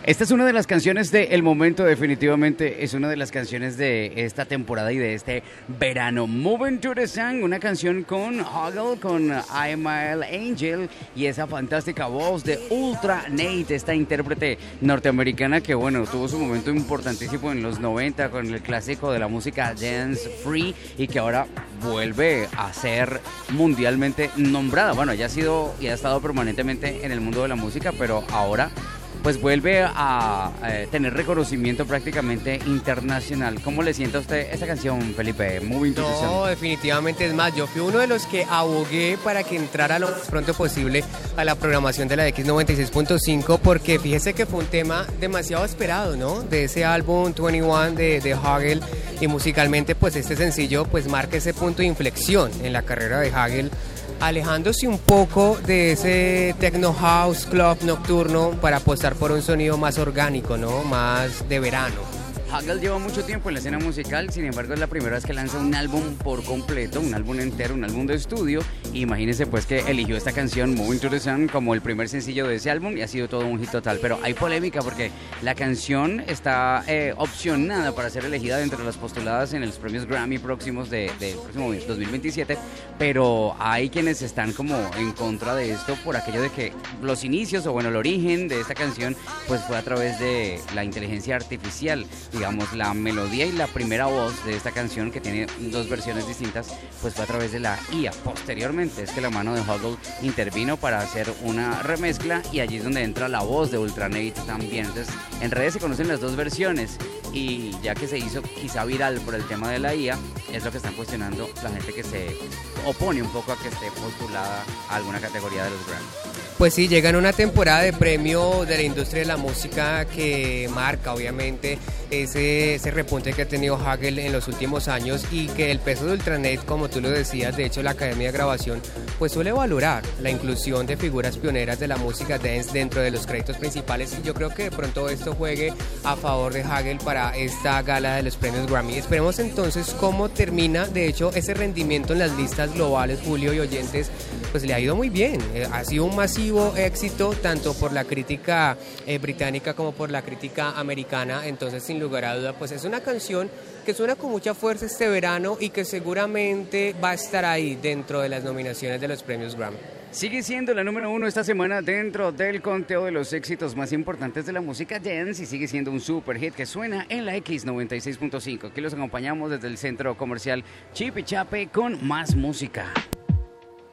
Esta es una de las canciones de El Momento, definitivamente es una de las canciones de esta temporada y de este verano. Moving to the Sun, una canción con Huggle, con I'm an Angel y esa fantástica voz de Ultra Nate, esta intérprete norteamericana que bueno, tuvo su momento importantísimo en los 90 con el clásico de la música Dance Free y que ahora vuelve a ser mundialmente nombrada. Bueno, ella ha sido y ha estado permanentemente en el mundo de la música, pero ahora pues vuelve a tener reconocimiento prácticamente internacional. ¿Cómo le sienta a usted esta canción, Felipe? Moving to the Sun. No, definitivamente, es más, yo fui uno de los que abogué para que entrara lo más pronto posible a la programación de la X96.5 porque fíjese que fue un tema demasiado esperado, ¿no? De ese álbum 21 de Huggle, y musicalmente pues este sencillo pues marca ese punto de inflexión en la carrera de Huggle, alejándose un poco de ese techno house club nocturno para apostar por un sonido más orgánico, ¿no? Más de verano. Huggle lleva mucho tiempo en la escena musical, sin embargo es la primera vez que lanza un álbum por completo, un álbum entero, un álbum de estudio. Imagínense pues que eligió esta canción Moving to the Sun como el primer sencillo de ese álbum y ha sido todo un hit total. Pero hay polémica porque la canción está opcionada para ser elegida dentro de las postuladas en los premios Grammy próximos del próximo 2027, pero hay quienes están como en contra de esto por aquello de que los inicios o bueno el origen de esta canción pues fue a través de la inteligencia artificial. Digamos, la melodía y la primera voz de esta canción, que tiene dos versiones distintas, pues fue a través de la IA. Posteriormente es que la mano de Huggle intervino para hacer una remezcla y allí es donde entra la voz de Ultra Nate también. Entonces, en redes se conocen las dos versiones y ya que se hizo quizá viral por el tema de la IA, es lo que están cuestionando la gente que se opone un poco a que esté postulada a alguna categoría de los Grammy. Pues sí, llega en una temporada de premio de la industria de la música que marca obviamente ese repunte que ha tenido Huggle en los últimos años y que el peso de Ultranet, como tú lo decías, de hecho la Academia de Grabación pues suele valorar la inclusión de figuras pioneras de la música dance dentro de los créditos principales, y yo creo que de pronto esto juegue a favor de Huggle para esta gala de los premios Grammy. Esperemos entonces cómo termina. De hecho, ese rendimiento en las listas globales, Julio y oyentes, pues le ha ido muy bien. Ha sido un masivo éxito tanto por la crítica británica como por la crítica americana. Entonces, sin lugar a duda, pues es una canción que suena con mucha fuerza este verano y que seguramente va a estar ahí dentro de las nominaciones de los premios Grammy. Sigue siendo la número 1 esta semana dentro del conteo de los éxitos más importantes de la música dance y sigue siendo un super hit que suena en la X96.5. Aquí los acompañamos desde el centro comercial Chipi Chape con más música.